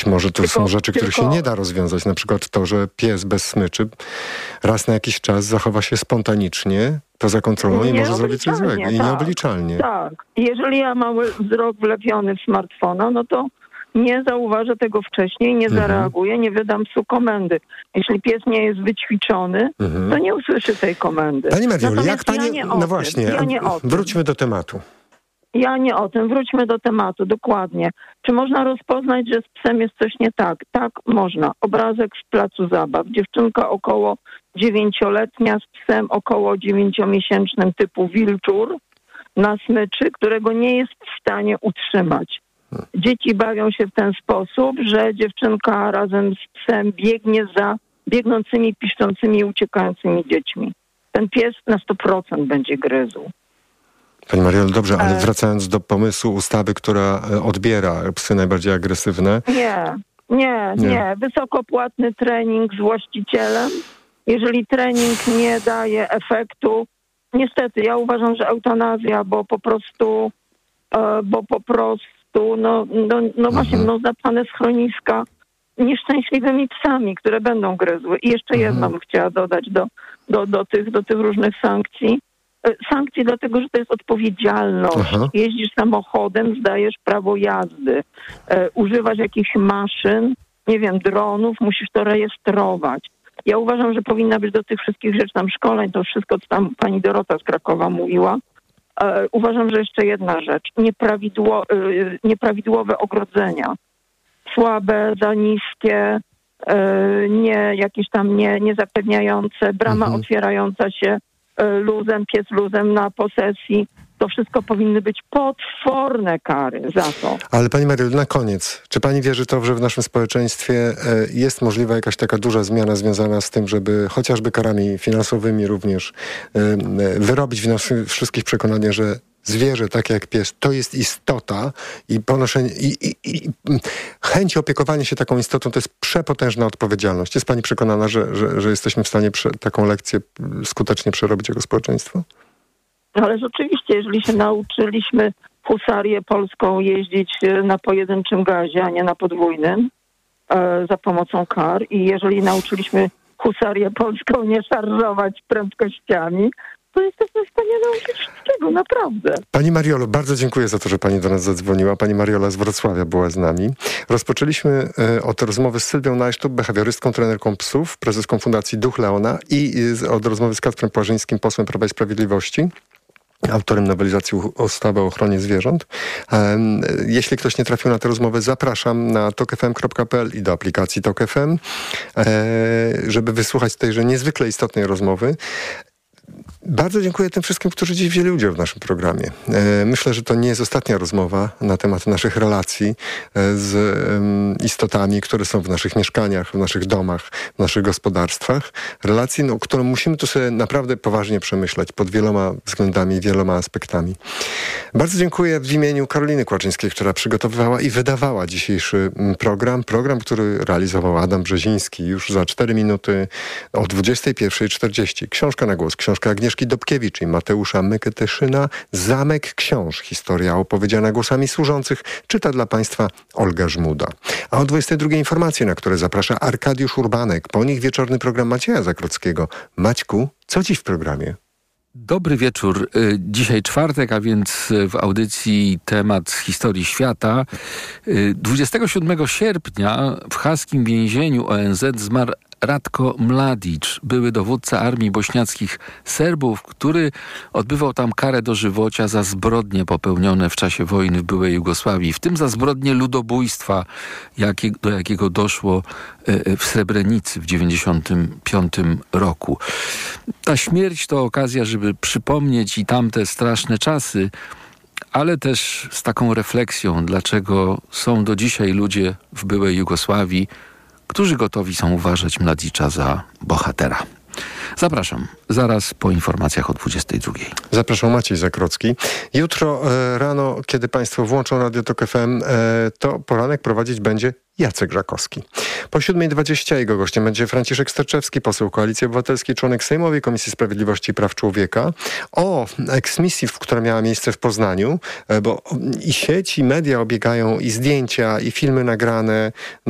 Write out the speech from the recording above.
Być może to są rzeczy, których się nie da rozwiązać. Na przykład to, że pies bez smyczy raz na jakiś czas zachowa się spontanicznie, poza kontrolą i może zrobić coś złego. I nieobliczalnie. Tak. Jeżeli ja mam wzrok wlepiony w smartfona, no to nie zauważę tego wcześniej, nie zareaguję, nie wydam psu komendy. Jeśli pies nie jest wyćwiczony, to nie usłyszy tej komendy. Pani Mariolu, jak pani... No właśnie, wróćmy do tematu. Ja nie o tym. Wróćmy do tematu, dokładnie. Czy można rozpoznać, że z psem jest coś nie tak? Tak, można. Obrazek z placu zabaw. Dziewczynka około 9-letnia z psem około 9-miesięcznym typu wilczur na smyczy, którego nie jest w stanie utrzymać. Dzieci bawią się w ten sposób, że dziewczynka razem z psem biegnie za biegnącymi, piszczącymi i uciekającymi dziećmi. Ten pies na 100% będzie gryzł. Pani Mariolu, dobrze, ale wracając do pomysłu ustawy, która odbiera psy najbardziej agresywne. Nie. Wysokopłatny trening z właścicielem. Jeżeli trening nie daje efektu, niestety ja uważam, że eutanazja, bo po prostu właśnie zapane schroniska nieszczęśliwymi psami, które będą gryzły. I jeszcze jedno bym chciała dodać do tych różnych sankcji. Sankcji dlatego, że to jest odpowiedzialność. Jeździsz samochodem, zdajesz prawo jazdy. Używasz jakichś maszyn, nie wiem, dronów, musisz to rejestrować. Ja uważam, że powinna być do tych wszystkich rzeczy tam szkoleń, to wszystko, co tam pani Dorota z Krakowa mówiła. Uważam, że jeszcze jedna rzecz. Nieprawidłowe ogrodzenia. Słabe, za niskie, jakieś tam nie zapewniające, brama otwierająca się luzem, pies luzem na posesji. To wszystko powinny być potworne kary za to. Ale pani Mariolu, na koniec, czy pani wierzy to, że w naszym społeczeństwie jest możliwa jakaś taka duża zmiana związana z tym, żeby chociażby karami finansowymi również wyrobić w naszych wszystkich przekonanie, że zwierzę, tak jak pies, to jest istota i ponoszenie i chęć opiekowania się taką istotą to jest przepotężna odpowiedzialność. Jest pani przekonana, że jesteśmy w stanie taką lekcję skutecznie przerobić jako społeczeństwo? Ale rzeczywiście, jeżeli się nauczyliśmy husarię polską jeździć na pojedynczym gazie, a nie na podwójnym za pomocą kar i jeżeli nauczyliśmy husarię polską nie szarżować prędkościami, to jesteśmy w stanie nauczyć wszystkiego, naprawdę. Pani Mariolo, bardzo dziękuję za to, że pani do nas zadzwoniła. Pani Mariola z Wrocławia była z nami. Rozpoczęliśmy od rozmowy z Sylwią Najsztub, behawiorystką, trenerką psów, prezeską Fundacji Duch Leona i od rozmowy z Kacprem Płażyńskim, posłem Prawa i Sprawiedliwości, autorem nowelizacji ustawy o ochronie zwierząt. Jeśli ktoś nie trafił na tę rozmowę, zapraszam na tokfm.pl i do aplikacji Tok FM, żeby wysłuchać tejże niezwykle istotnej rozmowy. Bardzo dziękuję tym wszystkim, którzy dziś wzięli udział w naszym programie. Myślę, że to nie jest ostatnia rozmowa na temat naszych relacji z istotami, które są w naszych mieszkaniach, w naszych domach, w naszych gospodarstwach. Relacji, którą musimy tu sobie naprawdę poważnie przemyśleć pod wieloma względami, wieloma aspektami. Bardzo dziękuję w imieniu Karoliny Kłaczyńskiej, która przygotowywała i wydawała dzisiejszy program. Program, który realizował Adam Brzeziński już za 4 minuty o 21:40. Książka na głos. Książka Agnieszki Dobkiewicz i Mateusza Myketyszyna. Zamek książ. Historia opowiedziana głosami służących. Czyta dla Państwa Olga Żmuda. A o 22:00 informacje, na które zaprasza Arkadiusz Urbanek. Po nich wieczorny program Macieja Zakrockiego. Maćku, co dziś w programie? Dobry wieczór. Dzisiaj czwartek, a więc w audycji temat z historii świata. 27 sierpnia w haskim więzieniu ONZ zmarł Ratko Mladic, były dowódca armii bośniackich Serbów, który odbywał tam karę dożywocia za zbrodnie popełnione w czasie wojny w byłej Jugosławii, w tym za zbrodnie ludobójstwa, do jakiego doszło w Srebrenicy w 1995 roku. Ta śmierć to okazja, żeby przypomnieć i tamte straszne czasy, ale też z taką refleksją, dlaczego są do dzisiaj ludzie w byłej Jugosławii, którzy gotowi są uważać Mladicza za bohatera. Zapraszam, zaraz po informacjach o 22:00. Zapraszam, Maciej Zakrocki. Jutro rano, kiedy Państwo włączą Radio Tok FM, to poranek prowadzić będzie Jacek Żakowski. Po 7:20 jego gościem będzie Franciszek Sterczewski, poseł Koalicji Obywatelskiej, członek Sejmowej Komisji Sprawiedliwości i Praw Człowieka. O eksmisji, która miała miejsce w Poznaniu, bo i sieci, i media obiegają, i zdjęcia, i filmy nagrane.